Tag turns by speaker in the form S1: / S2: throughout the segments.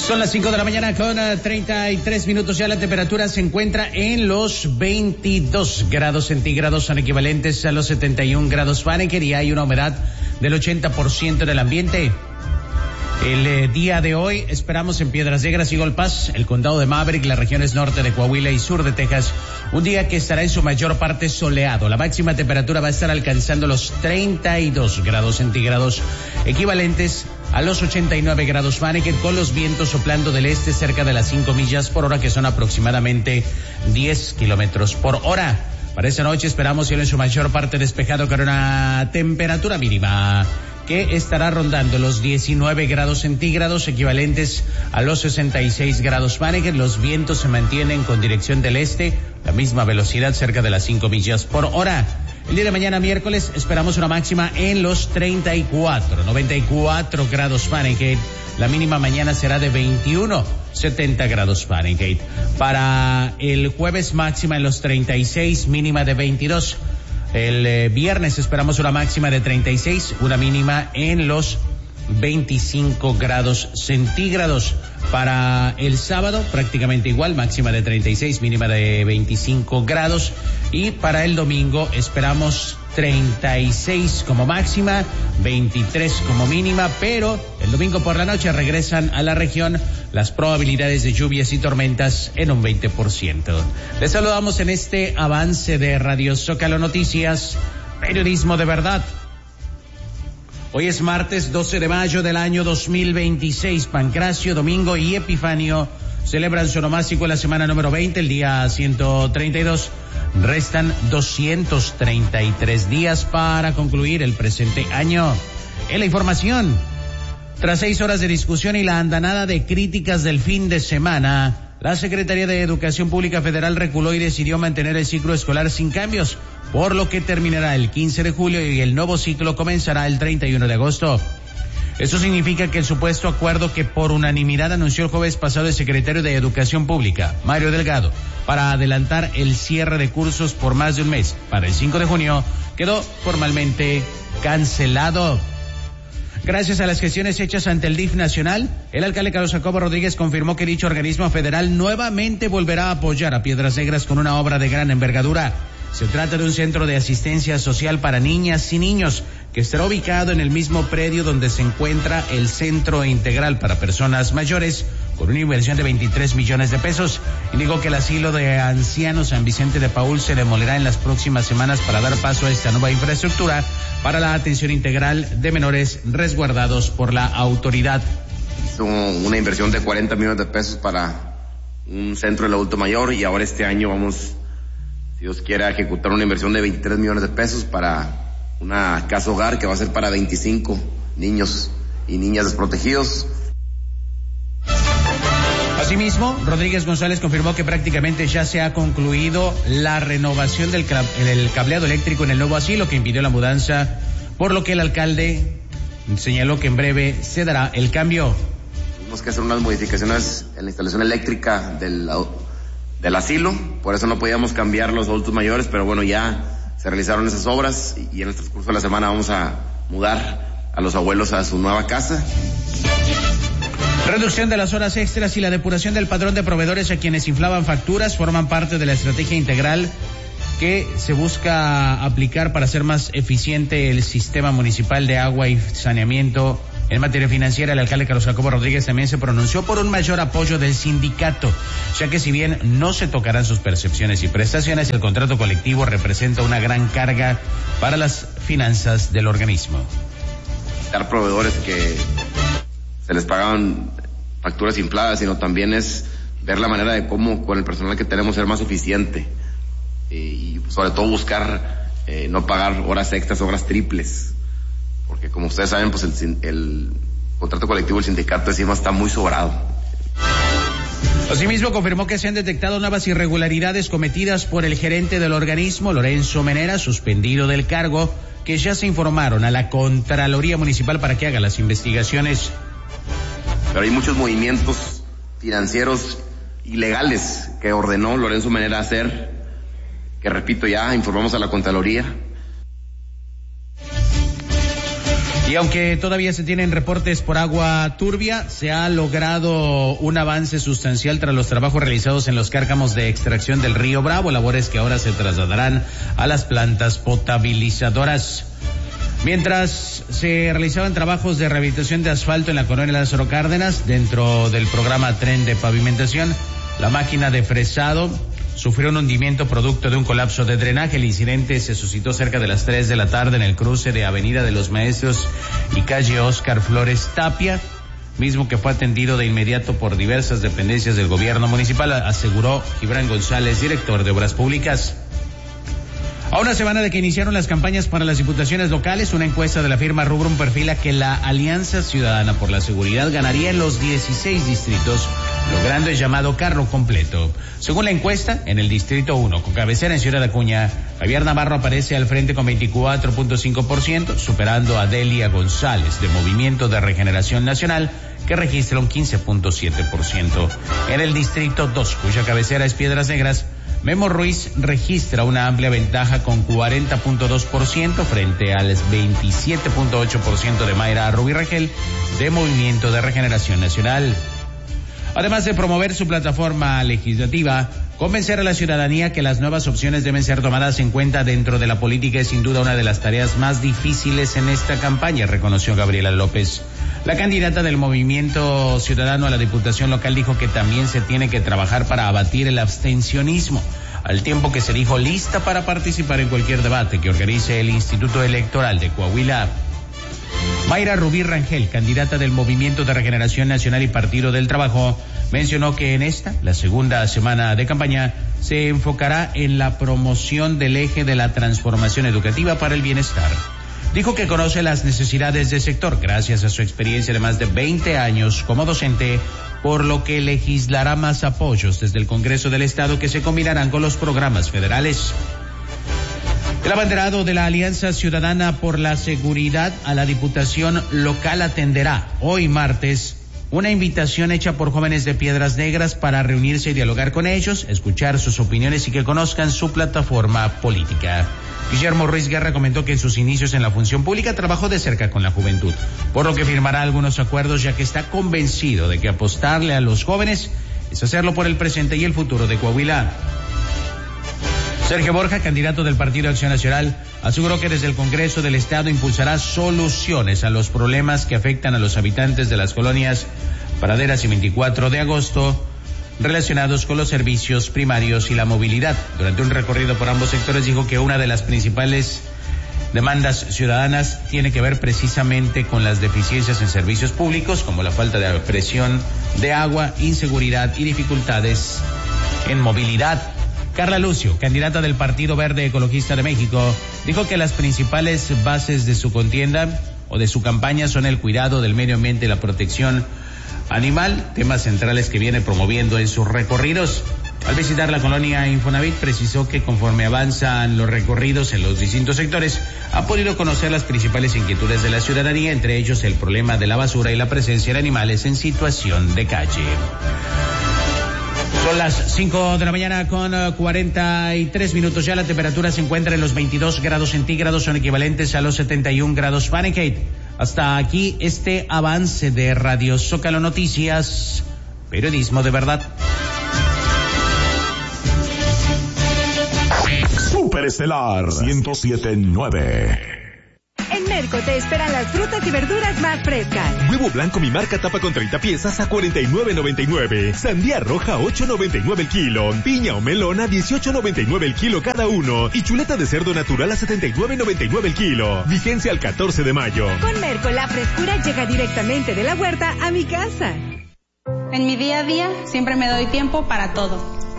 S1: Son las 5 de la mañana con 33 minutos. Ya la temperatura se encuentra en los 22 grados centígrados, son equivalentes a los 71 grados Fahrenheit, y hay una humedad del 80% del ambiente. El día de hoy esperamos en Piedras Negras y Golpaz, el condado de Maverick, las regiones norte de Coahuila y sur de Texas, un día que estará en su mayor parte soleado. La máxima temperatura va a estar alcanzando los 32 grados centígrados, equivalentes a los 89 grados Fahrenheit, con los vientos soplando del este cerca de las 5 millas por hora, que son aproximadamente 10 kilómetros por hora. Para esta noche esperamos cielo en su mayor parte despejado, con una temperatura mínima que estará rondando los 19 grados centígrados, equivalentes a los 66 grados Fahrenheit. Los vientos se mantienen con dirección del este, la misma velocidad, cerca de las 5 millas por hora. El día de mañana, miércoles, esperamos una máxima en los 94 grados Fahrenheit. La mínima mañana será de 70 grados Fahrenheit. Para el jueves, máxima en los 36, mínima de 22. El viernes esperamos una máxima de 36, una mínima en los 25 grados centígrados. Para el sábado, prácticamente igual, máxima de 36, mínima de 25 grados. Y para el domingo esperamos 36 como máxima, 23 como mínima, pero el domingo por la noche regresan a la región las probabilidades de lluvias y tormentas en un 20%. Les saludamos en este avance de Radio Zócalo Noticias, periodismo de verdad. Hoy es martes 12 de mayo del año 2026. Pancracio, Domingo y Epifanio celebran su onomástico en la semana número 20, el día 132. Restan 233 días para concluir el presente año. En la información, tras 6 horas de discusión y la andanada de críticas del fin de semana, la Secretaría de Educación Pública Federal reculó y decidió mantener el ciclo escolar sin cambios, por lo que terminará el 15 de julio y el nuevo ciclo comenzará el 31 de agosto. Esto significa que el supuesto acuerdo que por unanimidad anunció el jueves pasado el secretario de Educación Pública, Mario Delgado, para adelantar el cierre de cursos por más de un mes para el 5 de junio, quedó formalmente cancelado. Gracias a las gestiones hechas ante el DIF nacional, el alcalde Carlos Jacobo Rodríguez confirmó que dicho organismo federal nuevamente volverá a apoyar a Piedras Negras con una obra de gran envergadura. Se trata de un centro de asistencia social para niñas y niños que estará ubicado en el mismo predio donde se encuentra el Centro Integral para Personas Mayores, con una inversión de 23 millones de pesos. Indicó que el asilo de ancianos San Vicente de Paúl se demolerá en las próximas semanas para dar paso a esta nueva infraestructura para la atención integral de menores resguardados por la autoridad.
S2: Hizo una inversión de 40 millones de pesos para un centro del adulto mayor, y ahora este año vamos, si Dios quiere, ejecutar una inversión de 23 millones de pesos para una casa hogar que va a ser para 25 niños y niñas desprotegidos.
S1: Asimismo, Rodríguez González confirmó que prácticamente ya se ha concluido la renovación del cableado eléctrico en el nuevo asilo que impidió la mudanza, por lo que el alcalde señaló que en breve se dará el cambio.
S2: Tuvimos que hacer unas modificaciones en la instalación eléctrica del asilo, por eso no podíamos cambiar los adultos mayores, pero bueno, ya se realizaron esas obras y en el transcurso de la semana vamos a mudar a los abuelos a su nueva casa.
S1: Reducción de las horas extras y la depuración del padrón de proveedores a quienes inflaban facturas forman parte de la estrategia integral que se busca aplicar para hacer más eficiente el sistema municipal de agua y saneamiento. En materia financiera, el alcalde Carlos Jacobo Rodríguez también se pronunció por un mayor apoyo del sindicato, ya que si bien no se tocarán sus percepciones y prestaciones, el contrato colectivo representa una gran carga para las finanzas del organismo.
S2: Dar proveedores que se les pagaban facturas infladas, sino también es ver la manera de cómo con el personal que tenemos ser más eficiente y sobre todo buscar no pagar horas extras, horas triples. Porque como ustedes saben, pues el contrato colectivo del sindicato encima está muy sobrado.
S1: Asimismo, confirmó que se han detectado nuevas irregularidades cometidas por el gerente del organismo, Lorenzo Menera, suspendido del cargo, que ya se informaron a la Contraloría Municipal para que haga las investigaciones.
S2: Pero hay muchos movimientos financieros ilegales que ordenó Lorenzo Menera hacer, que repito, ya informamos a la Contraloría.
S1: Y aunque todavía se tienen reportes por agua turbia, se ha logrado un avance sustancial tras los trabajos realizados en los cárcamos de extracción del río Bravo, labores que ahora se trasladarán a las plantas potabilizadoras. Mientras se realizaban trabajos de rehabilitación de asfalto en la colonia Lázaro Cárdenas, dentro del programa Tren de Pavimentación, la máquina de fresado sufrió un hundimiento producto de un colapso de drenaje. El incidente se suscitó cerca de las 3 de la tarde en el cruce de Avenida de los Maestros y calle Óscar Flores Tapia, mismo que fue atendido de inmediato por diversas dependencias del gobierno municipal, aseguró Gibran González, director de Obras Públicas. A una semana de que iniciaron las campañas para las diputaciones locales, una encuesta de la firma Rubrum perfila que la Alianza Ciudadana por la Seguridad ganaría en los 16 distritos, logrando el llamado carro completo. Según la encuesta, en el distrito 1, con cabecera en Ciudad Acuña, Javier Navarro aparece al frente con 24.5%, superando a Delia González, de Movimiento de Regeneración Nacional, que registra un 15.7%. En el distrito 2, cuya cabecera es Piedras Negras, Memo Ruiz registra una amplia ventaja con 40.2% frente al 27.8% de Mayra Rubí Rangel, de Movimiento de Regeneración Nacional. Además de promover su plataforma legislativa, convencer a la ciudadanía que las nuevas opciones deben ser tomadas en cuenta dentro de la política es sin duda una de las tareas más difíciles en esta campaña, reconoció Gabriela López. La candidata del Movimiento Ciudadano a la Diputación Local dijo que también se tiene que trabajar para abatir el abstencionismo, al tiempo que se dijo lista para participar en cualquier debate que organice el Instituto Electoral de Coahuila. Mayra Rubí Rangel, candidata del Movimiento de Regeneración Nacional y Partido del Trabajo, mencionó que en esta, la segunda semana de campaña, se enfocará en la promoción del eje de la transformación educativa para el bienestar. Dijo que conoce las necesidades del sector gracias a su experiencia de más de 20 años como docente, por lo que legislará más apoyos desde el Congreso del Estado que se combinarán con los programas federales. El abanderado de la Alianza Ciudadana por la Seguridad a la Diputación Local atenderá hoy martes una invitación hecha por jóvenes de Piedras Negras para reunirse y dialogar con ellos, escuchar sus opiniones y que conozcan su plataforma política. Guillermo Ruiz Guerra comentó que en sus inicios en la función pública trabajó de cerca con la juventud, por lo que firmará algunos acuerdos ya que está convencido de que apostarle a los jóvenes es hacerlo por el presente y el futuro de Coahuila. Sergio Borja, candidato del Partido Acción Nacional, aseguró que desde el Congreso del Estado impulsará soluciones a los problemas que afectan a los habitantes de las colonias Praderas y 24 de agosto, relacionados con los servicios primarios y la movilidad. Durante un recorrido por ambos sectores dijo que una de las principales demandas ciudadanas tiene que ver precisamente con las deficiencias en servicios públicos, como la falta de presión de agua, inseguridad y dificultades en movilidad. Carla Lucio, candidata del Partido Verde Ecologista de México, dijo que las principales bases de su contienda o de su campaña son el cuidado del medio ambiente y la protección animal, temas centrales que viene promoviendo en sus recorridos. Al visitar la colonia Infonavit, precisó que conforme avanzan los recorridos en los distintos sectores, ha podido conocer las principales inquietudes de la ciudadanía, entre ellos el problema de la basura y la presencia de animales en situación de calle. Son las 5 de la mañana con 43 minutos. Ya la temperatura se encuentra en los 22 grados centígrados, son equivalentes a los 71 grados Fahrenheit. Hasta aquí este avance de Radio Zócalo Noticias, periodismo de verdad.
S3: Superestelar 107.9.
S4: En Merco te esperan las frutas y verduras más frescas.
S5: Huevo blanco mi marca tapa con 30 piezas a $49.99. Sandía roja $8.99 el kilo. Piña o melón a $18.99 el kilo cada uno. Y chuleta de cerdo natural a $79.99 el kilo. Vigencia al 14 de mayo.
S4: Con Merco la frescura llega directamente de la huerta a mi casa.
S6: En mi día a día siempre me doy tiempo para todo.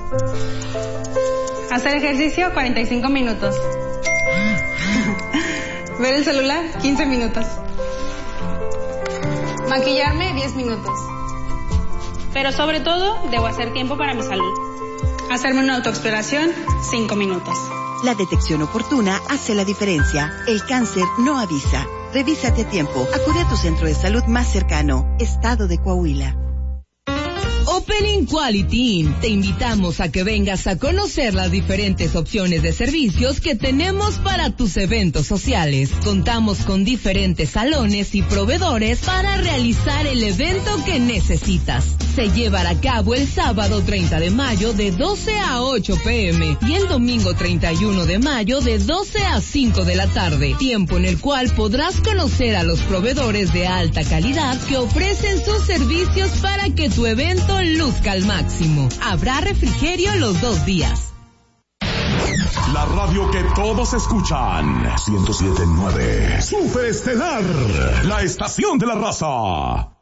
S6: Hacer ejercicio 45 minutos. Ver el celular, 15 minutos. Maquillarme, 10 minutos. Pero sobre todo, debo hacer tiempo para mi salud. Hacerme una autoexploración, 5 minutos.
S7: La detección oportuna hace la diferencia. El cáncer no avisa. Revísate a tiempo. Acude a tu centro de salud más cercano. Estado de Coahuila.
S8: Opening Quality Inn. Te invitamos a que vengas a conocer las diferentes opciones de servicios que tenemos para tus eventos sociales. Contamos con diferentes salones y proveedores para realizar el evento que necesitas. Se llevará a cabo el sábado 30 de mayo de 12 a 8 p.m. y el domingo 31 de mayo de 12 a 5 de la tarde, tiempo en el cual podrás conocer a los proveedores de alta calidad que ofrecen sus servicios para que tu evento luzca al máximo. Habrá refrigerio los 2 días.
S3: La radio que todos escuchan. 107.9. Superestelar. La estación de la raza.